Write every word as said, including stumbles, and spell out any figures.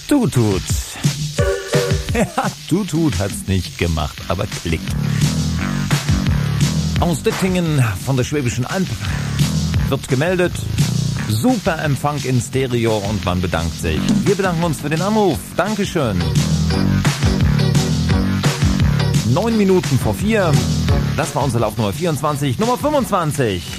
Tutut. Ja, Tutut hat's nicht gemacht, aber klickt. Aus Dittingen von der Schwäbischen Alb wird gemeldet, super Empfang in Stereo und man bedankt sich. Wir bedanken uns für den Anruf. Dankeschön. Neun Minuten vor vier. Das war unsere Laufnummer vierundzwanzig. Nummer fünfundzwanzig.